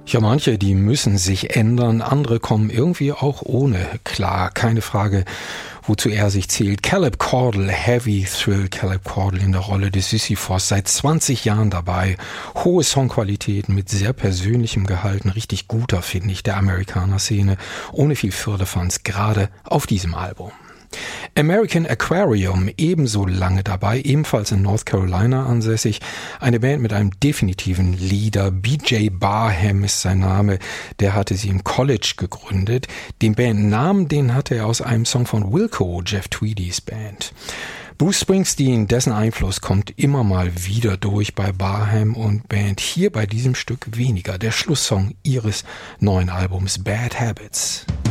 Ja, manche, die müssen sich ändern, andere kommen irgendwie auch ohne klar, keine Frage, wozu er sich zählt. Caleb Cordell, Heavy Thrill, Caleb Cordell in der Rolle des Sisyphos, seit 20 Jahren dabei, hohe Songqualität mit sehr persönlichem Gehalt, ein richtig guter, finde ich, der Amerikaner-Szene, ohne viel Firlefanz, gerade auf diesem Album. American Aquarium, ebenso lange dabei, ebenfalls in North Carolina ansässig. Eine Band mit einem definitiven Leader. BJ Barham ist sein Name. Der hatte sie im College gegründet. Den Bandnamen, den hatte er aus einem Song von Wilco, Jeff Tweedys Band. Bruce Springsteen, dessen Einfluss kommt immer mal wieder durch bei Barham und Band. Hier bei diesem Stück weniger. Der Schlusssong ihres neuen Albums Bad Habits.